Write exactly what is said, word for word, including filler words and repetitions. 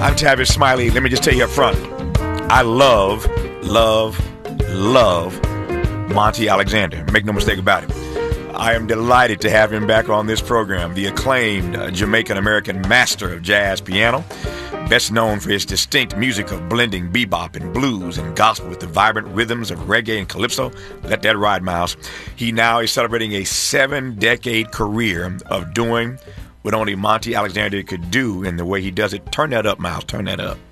I'm Tavis Smiley. Let me just tell you up front, I love, love, love Monty Alexander. Make no mistake about it. I am delighted to have him back on this program, the acclaimed uh, Jamaican-American master of jazz piano, best known for his distinct music of blending bebop and blues and gospel with the vibrant rhythms of reggae and calypso. Let that ride, Miles. He now is celebrating a seven-decade career of doing what only Monty Alexander could do in the way he does it. Turn that up, Miles. Turn that up.